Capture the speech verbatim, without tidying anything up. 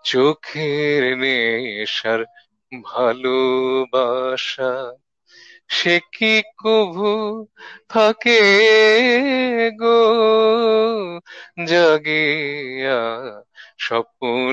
চোখের নেশার ভালোবাসা সে কি কভু থাকে গো জাগিয়া স্বপ্ন